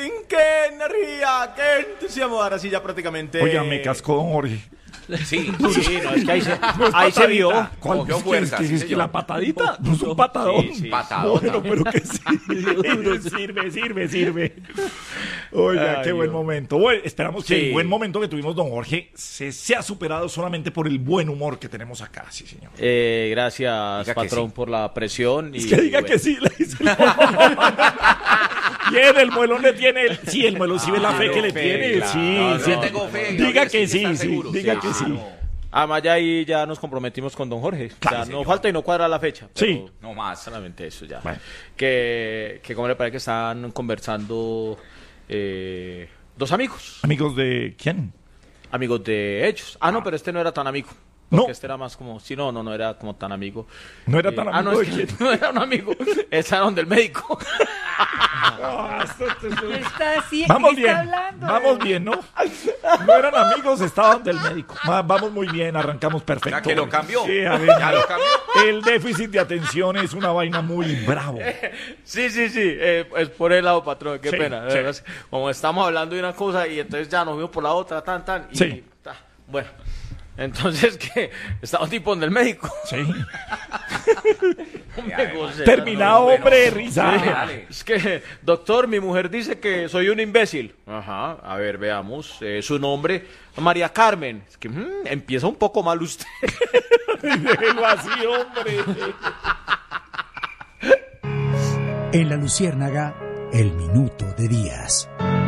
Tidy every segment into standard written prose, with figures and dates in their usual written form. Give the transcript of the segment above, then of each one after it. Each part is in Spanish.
Martín, qué energía, qué entusiasmo. Ahora sí ya prácticamente... Oiga, me cascó don Jorge. Sí, no, es que ahí se vio. ¿Cuál Cogió es fuerza, que, sí, es que señor. la patadita? No es un patadón. Sí, patadota. Bueno, pero que sí. Sirve. Oiga, Ay, qué buen Dios. momento. Bueno, esperamos que Sí. el buen momento que tuvimos, don Jorge, se ha superado solamente por el buen humor que tenemos acá, sí, señor. Gracias, Diga que patrón, sí. por la presión. Es que diga que sí, le dice. Bien, el muelón le tiene. Sí, el muelón sí ve la fe que le tiene. claro. Sí, No, sí. no, tengo fe, Diga Gabriel, que sí, sí, está sí. seguro. Diga Sí, que sí. claro. Además, ya ahí ya nos comprometimos con don Jorge. Claro, o sea, no señor. falta y no cuadra la fecha. Pero Sí. No más. solamente eso ya. Bueno. Que como le parece que están conversando dos amigos. Amigos de quién? Amigos de ellos. No, pero este no era tan amigo. No. Porque este era más como... Sí, no era como tan amigo. No era tan amigo no, de es que quién. no era un amigo. Estaban del médico. ¿Qué está así? Vamos ¿Qué bien, está hablando? vamos bien, ¿no? No eran amigos, estaban del médico. Vamos muy bien, arrancamos perfecto. Ya que lo cambió. Sí, a ver, Ya lo cambió. el déficit de atención es una vaina muy bravo. Sí. Es por el lado, patrón. Qué Sí, pena. sí. De verdad, como estamos hablando de una cosa y entonces ya nos vimos por la otra, tan. Y, Sí. Bueno. Entonces, ¿qué? Estaba un tipo en el médico. Sí. Terminado, hombre, bueno, risa. sí, dale. Es que, doctor, mi mujer dice que soy un imbécil. Ajá, a ver, veamos. Su nombre, María Carmen. Es que empieza un poco mal usted. Déjelo así, hombre. En La Luciérnaga, el minuto de Díaz.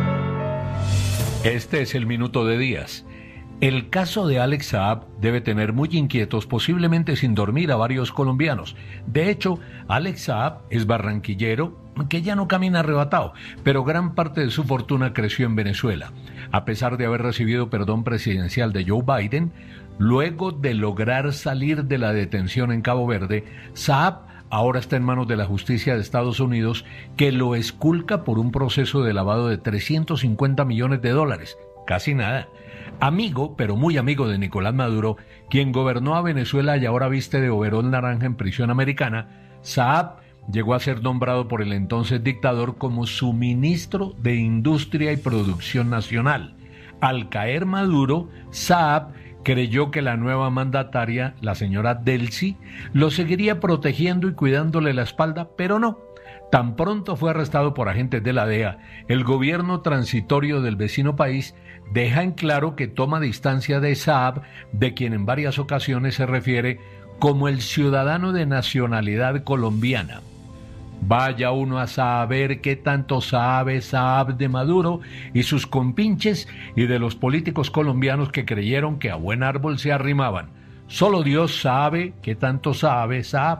Este es el minuto de Díaz. El caso de Alex Saab debe tener muy inquietos, posiblemente sin dormir, a varios colombianos. De hecho, Alex Saab es barranquillero que ya no camina arrebatado, pero gran parte de su fortuna creció en Venezuela. A pesar de haber recibido perdón presidencial de Joe Biden, luego de lograr salir de la detención en Cabo Verde, Saab ahora está en manos de la justicia de Estados Unidos, que lo esculca por un proceso de lavado de $350 millones. Casi nada. Amigo, pero muy amigo de Nicolás Maduro, quien gobernó a Venezuela y ahora viste de overol naranja en prisión americana, Saab llegó a ser nombrado por el entonces dictador como su ministro de Industria y Producción Nacional. Al caer Maduro, Saab creyó que la nueva mandataria, la señora Delcy, lo seguiría protegiendo y cuidándole la espalda, pero no. Tan pronto fue arrestado por agentes de la DEA, el gobierno transitorio del vecino país deja en claro que toma distancia de Saab, de quien en varias ocasiones se refiere como el ciudadano de nacionalidad colombiana. Vaya uno a saber qué tanto sabe Saab de Maduro y sus compinches y de los políticos colombianos que creyeron que a buen árbol se arrimaban. Solo Dios sabe qué tanto sabe Saab.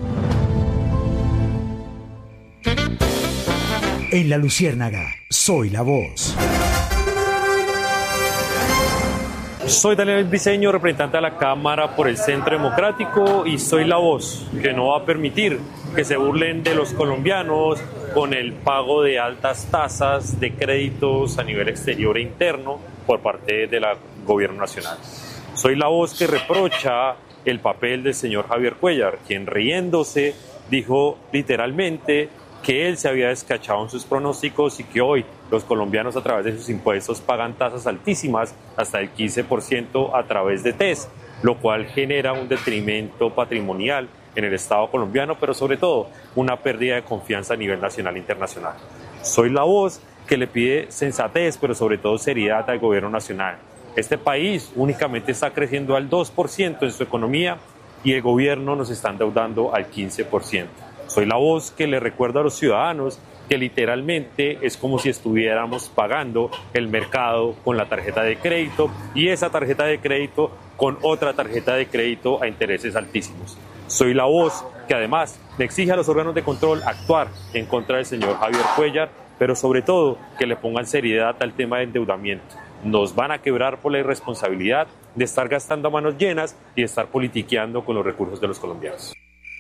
En La Luciérnaga, soy la voz. Soy Daniel Briceño, representante de la Cámara por el Centro Democrático, y soy la voz que no va a permitir que se burlen de los colombianos con el pago de altas tasas de créditos a nivel exterior e interno por parte del gobierno nacional. Soy la voz que reprocha el papel del señor Javier Cuéllar, quien riéndose dijo literalmente que él se había descachado en sus pronósticos y que hoy los colombianos a través de sus impuestos pagan tasas altísimas, hasta el 15% a través de TES, lo cual genera un detrimento patrimonial en el Estado colombiano, pero sobre todo una pérdida de confianza a nivel nacional e internacional. Soy la voz que le pide sensatez, pero sobre todo seriedad al gobierno nacional. Este país únicamente está creciendo al 2% en su economía y el gobierno nos está endeudando al 15%. Soy la voz que le recuerda a los ciudadanos que literalmente es como si estuviéramos pagando el mercado con la tarjeta de crédito y esa tarjeta de crédito con otra tarjeta de crédito a intereses altísimos. Soy la voz que además le exige a los órganos de control actuar en contra del señor Javier Cuéllar, pero sobre todo que le pongan seriedad al tema de endeudamiento. Nos van a quebrar por la irresponsabilidad de estar gastando a manos llenas y de estar politiqueando con los recursos de los colombianos.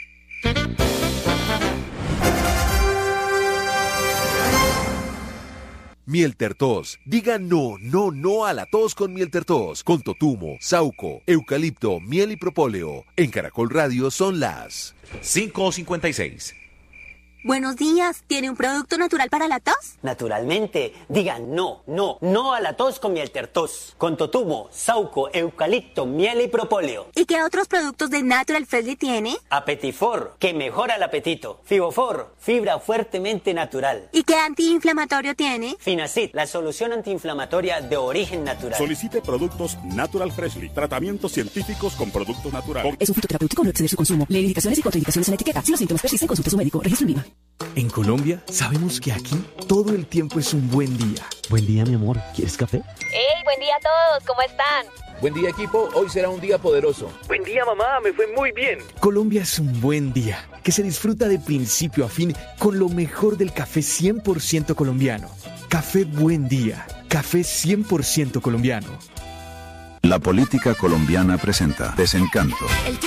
Mieltertos. Diga no, no, no a la tos con Mieltertos. Con totumo, sauco, eucalipto, miel y propóleo. En Caracol Radio son las 5:56. Buenos días. ¿Tiene un producto natural para la tos? Naturalmente. Digan no a la tos con Mieltertos. Con totumo, sauco, eucalipto, miel y propóleo. ¿Y qué otros productos de Natural Freshly tiene? Apetifor, que mejora el apetito. Fibofor, fibra fuertemente natural. ¿Y qué antiinflamatorio tiene? Finacid, la solución antiinflamatoria de origen natural. Solicite productos Natural Freshly. Tratamientos científicos con productos naturales. Es un fitoterapéutico, no exceder su consumo. Lee indicaciones y contraindicaciones en la etiqueta. Si los síntomas persisten, consulte a su médico. Registro en Viva. En Colombia, sabemos que aquí todo el tiempo es un buen día. Buen día, mi amor. ¿Quieres café? ¡Hey, buen día a todos! ¿Cómo están? Buen día, equipo. Hoy será un día poderoso. Buen día, mamá. Me fue muy bien. Colombia es un buen día, que se disfruta de principio a fin con lo mejor del café 100% colombiano. Café Buen Día. Café 100% colombiano. La política colombiana presenta Desencanto.